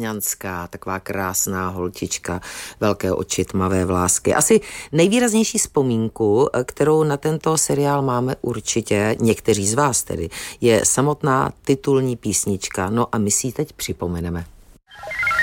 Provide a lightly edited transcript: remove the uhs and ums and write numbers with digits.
Láňanská, taková krásná holčička, velké oči, tmavé vlásky. Asi nejvýraznější vzpomínku, kterou na tento seriál máme určitě, někteří z vás tedy, je samotná titulní písnička, no a my si ji teď připomeneme.